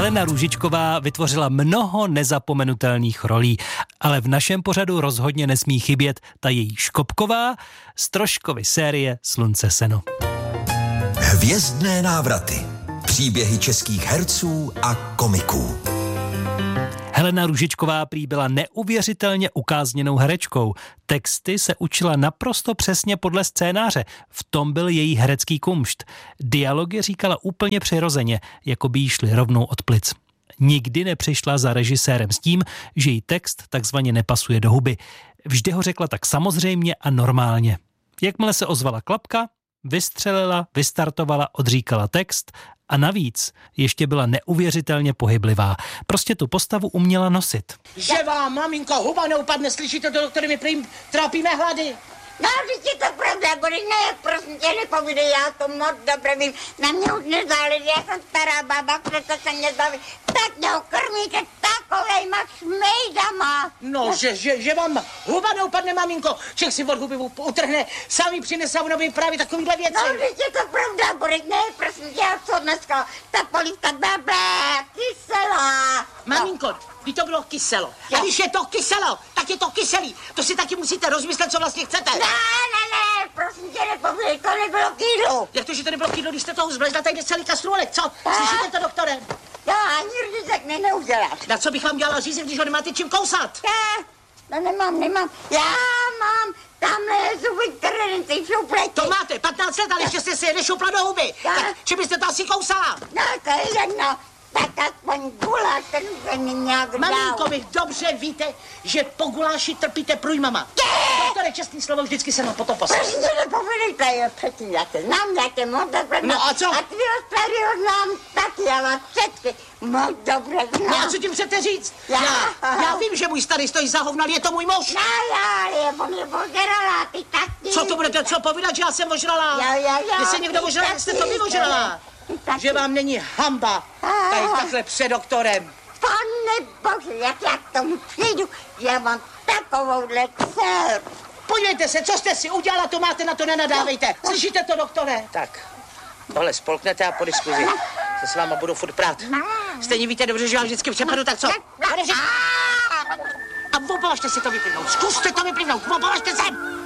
Helena Růžičková vytvořila mnoho nezapomenutelných rolí, ale v našem pořadu rozhodně nesmí chybět ta její škopková z Troškovy série Slunce seno. Hvězdné návraty. Příběhy českých herců a komiků. Helena Růžičková prý byla neuvěřitelně ukázněnou herečkou. Texty se učila naprosto přesně podle scénáře. V tom byl její herecký kumšt. Dialogy říkala úplně přirozeně, jako by jí šly rovnou od plic. Nikdy nepřišla za režisérem s tím, že jí text takzvaně nepasuje do huby. Vždy ho řekla tak samozřejmě a normálně. Jakmile se ozvala klapka, vystřelila, vystartovala, odříkala text a navíc ještě byla neuvěřitelně pohyblivá. Prostě tu postavu uměla nosit. Že vám, maminko, huba neupadne, slyšíte to, doktory, my trápíme hlady. No, když je to pravda, Boris, ne, prosím tě, nepovídej, já to moc dobře vím, na mě už nezáleží, já jsem stará baba, přece se mě zbaví, tak neokrmíte takovejma šmejdama. No, že vám huba neupadne, maminko, Čech si od huby utrhne, sami přinese a by právě takovýhle věci. No, když je to pravda, Boris, ne, prosím tě, já co dneska, ta polívka blá, kyselá. Maminko, by to bylo kyselo. A když je to kyselo, tak je to kyselý. To si taky musíte rozmyslet, co vlastně chcete. Ne, prosím tě, nepovídej, to nebylo kýdlo. Jak to, že to nebylo kýdlo, když jste toho zblezla tady celý kastrůlek, co? Slyšíte to, doktore? Já ani řízek neuděláš. Na co bych vám dělala řízek, když ho nemáte čím kousat? No nemám. Já mám tamhle zuby, které nejsou pleti. To máte, 15 let, ale ještě jste si nešoupla do huby. Tak či byste to asi kousala? No, to je jedno. Tak aspoň guláš, ten se mi nějak dal. Maminko, vy dobře víte, že po guláši trpíte průjmama. Doktore, čestný slovo, vždycky se mám potom poslat. Prosím tě, nepovědejte, je předtím, já tě znám, já tě moc dobře znám. No a co? A tvýho starého znám taky, já vás všetky moc dobře znám. No a co tím chcete říct? Já vím, že můj starý stojí za hovno, ale je to můj muž. No já, on je ožralá, ty taky. Co to budete povídat, že já jsem ožralá? Jo. Když se někdo ožralá, jste to vy ožralá. Že vám není hamba tady takhle před doktorem. Pane bože, jak já k tomu přijdu, já mám takovouhle dceru. Podívejte se, co jste si udělala, to máte, na to nenadávejte. Slyšíte to, doktore? Tak, tohle spolknete a po diskuzi se s váma budu furt prát. Stejně víte dobře, že vám vždycky přepadu, tak co? A opovažte si to vyplivnout, zkuste to vyplivnout, opovažte se!